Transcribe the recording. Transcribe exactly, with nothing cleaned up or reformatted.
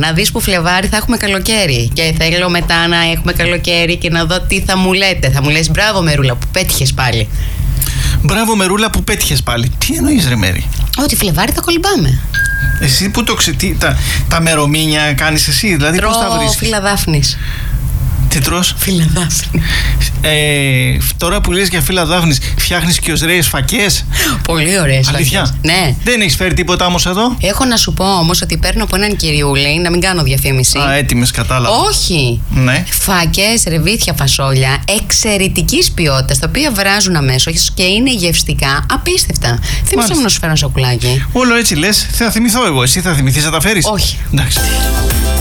να δεις που Φλεβάρι θα έχουμε καλοκαίρι. Και θέλω μετά να έχουμε καλοκαίρι και να δω τι θα μου λέτε. Θα μου λες μπράβο Μερούλα που πέτυχες πάλι. Μπράβο Μερούλα που πέτυχες πάλι. Τι εννοείς ρε Μέρη? Ότι Φλεβάρι θα κολυμπάμε. Εσύ που το ξέρεις, τα, τα μερομήνια κάνεις εσύ, δηλαδή πώς τα βρίσκεις? Τρώω φύλλα δάφνης. Τι τρως? Φύλλα δάφνης. Ε, τώρα που λες για φύλλα δάφνης, φτιάχνεις και ωραίες φακές? Πολύ ωραίες φακές. Αλήθεια? Ναι. Δεν έχεις φέρει τίποτα όμως εδώ? Έχω να σου πω όμως ότι παίρνω από έναν κυριούλη, να μην κάνω διαφήμιση. Α, έτοιμες, κατάλαβα. Όχι. Ναι. Φακές, ρεβίθια, φασόλια εξαιρετικής ποιότητας, τα οποία βράζουν αμέσως και είναι γευστικά απίστευτα. Θύμισα μου να σου φέρω ένα σοκουλάκι. Όλο έτσι λες, θα θυμηθώ εγώ. Εσύ θα θυμηθείς να τα φέρεις? Όχι. Εντάξει.